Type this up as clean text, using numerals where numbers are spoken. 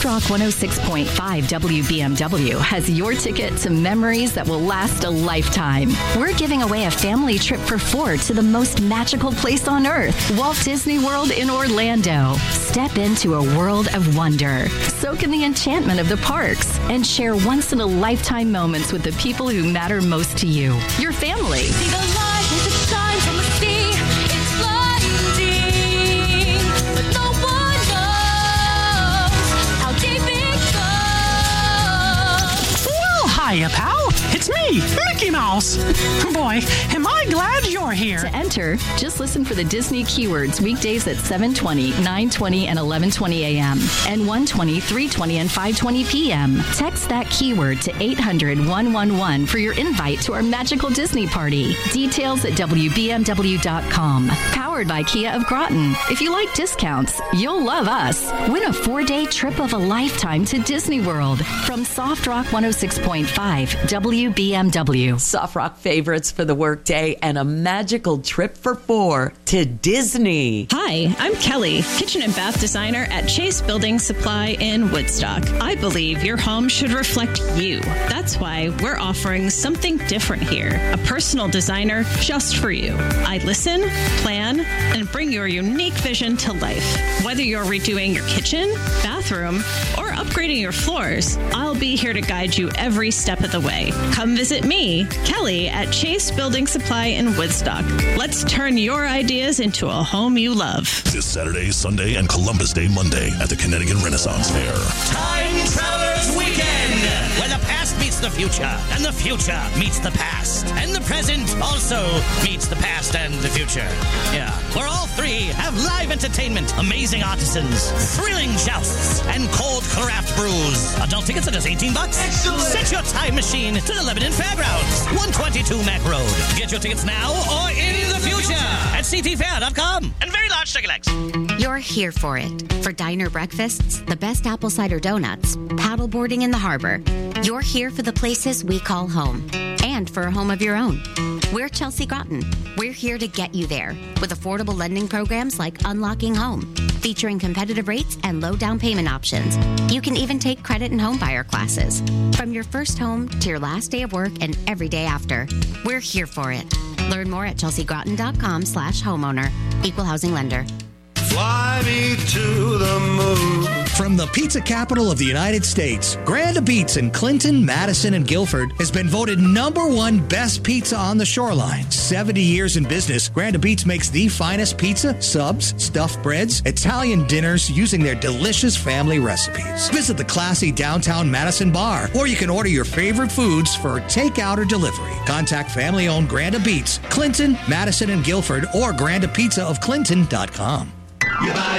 Soft Rock 106.5 WBMW has your ticket to memories that will last a lifetime. We're giving away a family trip for 4 to the most magical place on earth, Walt Disney World in Orlando. Step into a world of wonder. Soak in the enchantment of the parks and share once-in-a-lifetime moments with the people who matter most to you, your family. See the light as it shines on the sea. It's blinding, but no one knows how deep it goes. Well, hiya, pal. It's me, Mickey Mouse. Boy, am I glad you're here. To enter, just listen for the Disney keywords weekdays at 7:20, 9:20, and 11:20 a.m. and 1:20, 3:20, and 5:20 p.m. Text that keyword to 800-111 for your invite to our magical Disney party. Details at WBMW.com. Powered by Kia of Groton. If you like discounts, you'll love us. Win a 4-day trip of a lifetime to Disney World from Soft Rock 106.5 WBMW. Soft Rock favorites for the workday and a magical trip for 4 to Disney. Hi, I'm Kelly, kitchen and bath designer at Chase Building Supply in Woodstock. I believe your home should reflect you. That's why we're offering something different here. A personal designer just for you. I listen, plan, and bring your unique vision to life. Whether you're redoing your kitchen, bathroom, or upgrading your floors, I'll be here to guide you every step of the way. Come visit me, Kelly, at Chase Building Supply in Woodstock. Let's turn your ideas into a home you love. This Saturday, Sunday, and Columbus Day Monday at the Connecticut Renaissance Fair. Time Travelers Weekend, where the past meets the future, and the future meets the past, and the present also meets the past and the future. Yeah, where all three have live entertainment, amazing artisans, thrilling jousts, and cold craft brews. Adult tickets are just $18. Excellent. Set your time machine to the Lebanon Fairgrounds, 122 Mac Road. Get your tickets now or in the future at ctfair.com. And very large turkey legs. You're here for it. For diner breakfasts, the best apple cider donuts, paddleboarding in the harbor. You're here for the places we call home. And for a home of your own. We're Chelsea Groton. We're here to get you there with affordable lending programs like Unlocking Home, featuring competitive rates and low down payment options. You can even take credit and home buyer classes. From your first home to your last day of work and every day after, we're here for it. Learn more at chelseagroton.com/homeowner. Equal housing lender. Fly me to the moon. From the pizza capital of the United States, Grand Beats in Clinton, Madison, and Guilford has been voted #1 best pizza on the shoreline. 70 years in business, Grand Beats makes the finest pizza, subs, stuffed breads, Italian dinners using their delicious family recipes. Visit the classy downtown Madison bar, or you can order your favorite foods for takeout or delivery. Contact family-owned Grand Beats, Clinton, Madison, and Guilford, or grandapizzaofclinton.com. You buy